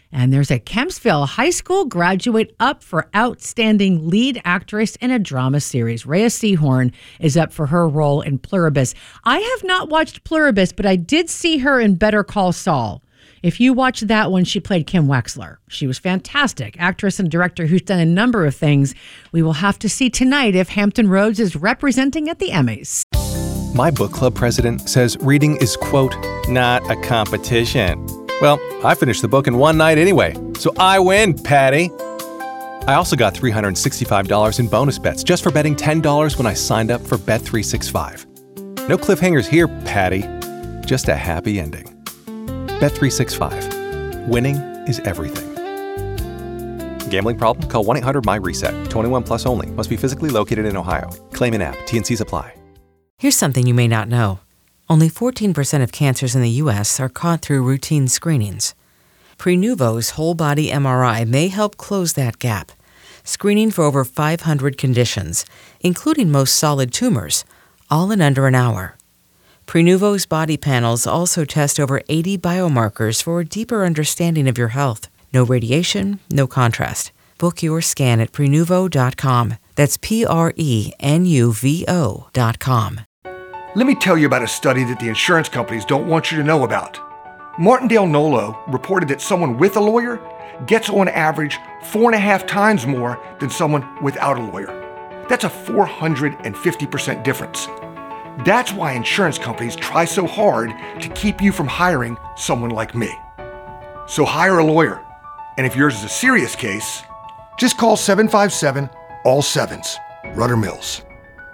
And there's a Kempsville High School graduate up for Outstanding Lead Actress in a Drama Series. Rhea Seehorn is up for her role in Pluribus. I have not watched Pluribus, but I did see her in Better Call Saul. If you watch that one, she played Kim Wexler. She was fantastic. Actress and director who's done a number of things. We will have to see tonight if Hampton Roads is representing at the Emmys. My book club president says reading is, quote, not a competition. Well, I finished the book in one night anyway, so I win, Patty. I also got $365 in bonus bets just for betting $10 when I signed up for Bet365. No cliffhangers here, Patty. Just a happy ending. Bet365. Winning is everything. Gambling problem? Call 1-800-MY-RESET. 21 plus only. Must be physically located in Ohio. Claim in app. T&Cs apply. Here's something you may not know. Only 14% of cancers in the U.S. are caught through routine screenings. Prenuvo's whole-body MRI may help close that gap, screening for over 500 conditions, including most solid tumors, all in under an hour. Prenuvo's body panels also test over 80 biomarkers for a deeper understanding of your health. No radiation, no contrast. Book your scan at Prenuvo.com. That's Prenuvo.com. Let me tell you about a study that the insurance companies don't want you to know about. Martindale Nolo reported that someone with a lawyer gets on average 4.5 times more than someone without a lawyer. That's a 450% difference. That's why insurance companies try so hard to keep you from hiring someone like me. So hire a lawyer. And if yours is a serious case, just call 757-ALL-7s. Rudder Mills.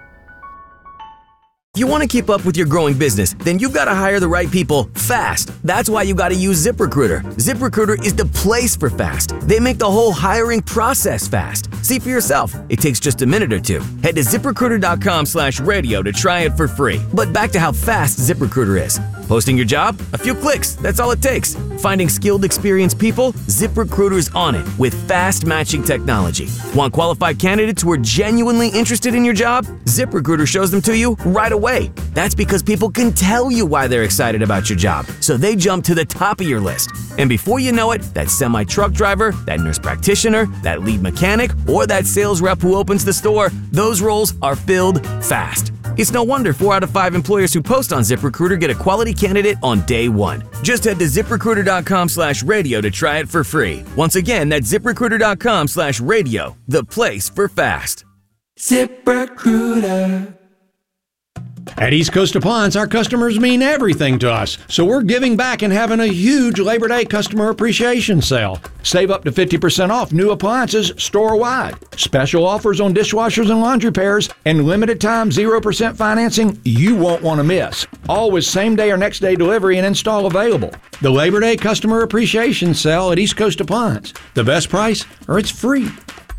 You want to keep up with your growing business, then you've got to hire the right people fast. That's why you got to use ZipRecruiter. ZipRecruiter is the place for fast. They make the whole hiring process fast. See for yourself. It takes just a minute or two. Head to ZipRecruiter.com/radio to try it for free. But back to how fast ZipRecruiter is. Posting your job? A few clicks. That's all it takes. Finding skilled, experienced people? ZipRecruiter's on it with fast matching technology. Want qualified candidates who are genuinely interested in your job? ZipRecruiter shows them to you right away. That's because people can tell you why they're excited about your job, so they jump to the top of your list. And before you know it, that semi-truck driver, that nurse practitioner, that lead mechanic, or that sales rep who opens the store, those roles are filled fast. It's no wonder 4 out of 5 employers who post on ZipRecruiter get a quality candidate on day one. Just head to ZipRecruiter.com/radio to try it for free. Once again, that's ZipRecruiter.com/radio, the place for fast. ZipRecruiter. At East Coast Appliance, our customers mean everything to us, so we're giving back and having a huge Labor Day customer appreciation sale. Save up to 50% off new appliances store-wide. Special offers on dishwashers and laundry pairs, and limited time 0% financing you won't want to miss. All with same-day or next-day delivery and install available. The Labor Day customer appreciation sale at East Coast Appliance. The best price, or it's free.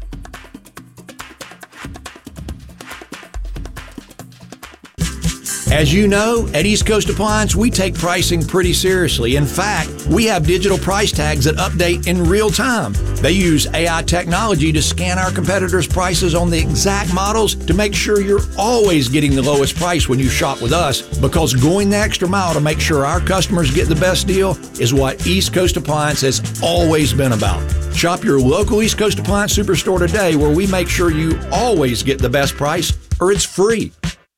As you know, at East Coast Appliance, we take pricing pretty seriously. In fact, we have digital price tags that update in real time. They use AI technology to scan our competitors' prices on the exact models to make sure you're always getting the lowest price when you shop with us, because going the extra mile to make sure our customers get the best deal is what East Coast Appliance has always been about. Shop your local East Coast Appliance Superstore today, where we make sure you always get the best price, or it's free.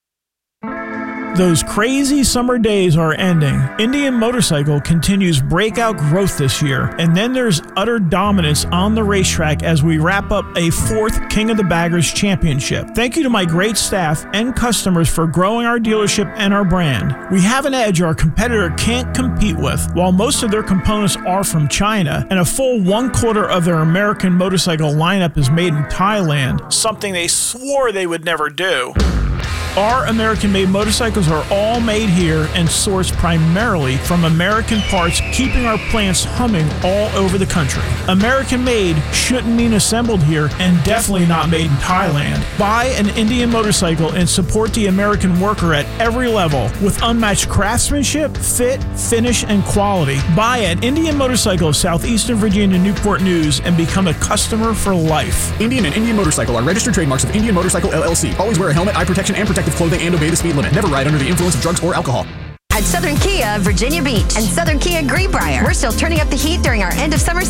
Those crazy summer days are ending. Indian Motorcycle continues breakout growth this year, and then there's utter dominance on the racetrack as we wrap up a 4th King of the Baggers Championship. Thank you to my great staff and customers for growing our dealership and our brand. We have an edge our competitor can't compete with. While most of their components are from China, and a full 1/4 of their American motorcycle lineup is made in Thailand, something they swore they would never do. Our American-made motorcycles are all made here and sourced primarily from American parts, keeping our plants humming all over the country. American-made shouldn't mean assembled here, and definitely not made in Thailand. Buy an Indian motorcycle and support the American worker at every level with unmatched craftsmanship, fit, finish, and quality. Buy an Indian Motorcycle of Southeastern Virginia Newport News and become a customer for life. Indian and Indian Motorcycle are registered trademarks of Indian Motorcycle LLC. Always wear a helmet, eye protection, and protective clothing, and obey the speed limit. Never ride under the influence of drugs or alcohol. At Southern Kia, Virginia Beach, and Southern Kia Greenbrier, we're still turning up the heat during our end of summer